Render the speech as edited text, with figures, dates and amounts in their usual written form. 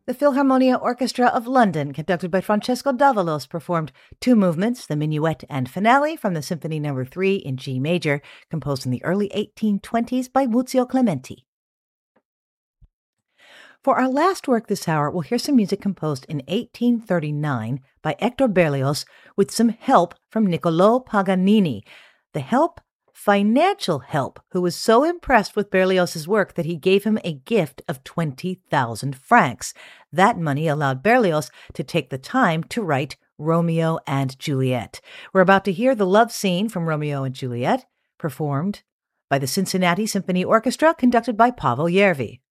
The Philharmonia Orchestra of London, conducted by Francesco Davalos, performed two movements, the minuet and finale, from the Symphony No. 3 in G major, composed in the early 1820s by Muzio Clementi. For our last work this hour, we'll hear some music composed in 1839 by Hector Berlioz with some help from Niccolò Paganini. The help? Financial help, who was so impressed with Berlioz's work that he gave him a gift of 20,000 francs. That money allowed Berlioz to take the time to write Romeo and Juliet. We're about to hear the love scene from Romeo and Juliet, performed by the Cincinnati Symphony Orchestra, conducted by Pavel Järvi.